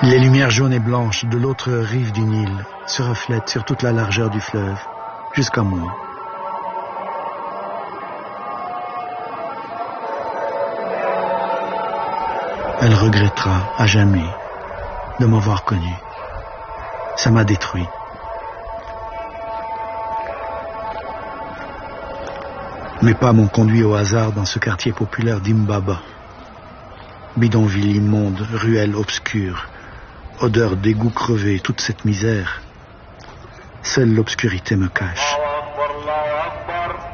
Les lumières jaunes et blanches de l'autre rive du Nil se reflètent sur toute la largeur du fleuve, jusqu'à moi. Elle regrettera à jamais de m'avoir connu. Ça m'a détruit. Mes pas m'ont conduit au hasard dans ce quartier populaire d'Imbaba. Bidonville immonde, ruelle obscure, odeur d'égout crevé, toute cette misère. Seule l'obscurité me cache.